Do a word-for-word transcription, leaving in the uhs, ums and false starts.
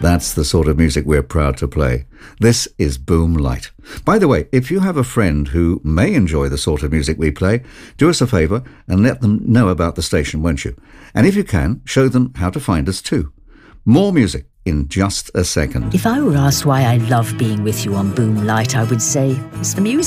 That's the sort of music we're proud to play. This is Boom Light. By the way, if you have a friend who may enjoy the sort of music we play, do us a favour and let them know about the station, won't you? And if you can, show them how to find us too. More music in just a second. If I were asked why I love being with you on Boom Light, I would say it's the music.